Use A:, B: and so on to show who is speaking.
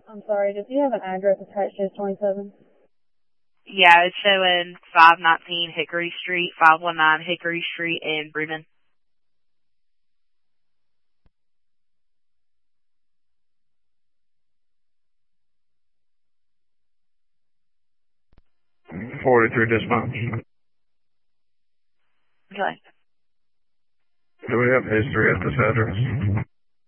A: I'm sorry, does he have an address attached to his 27?
B: Yeah, it's showing 519 Hickory Street, 519 Hickory Street in Bremen.
C: .43 dispatch.
B: Okay.
C: Do we have history at this address?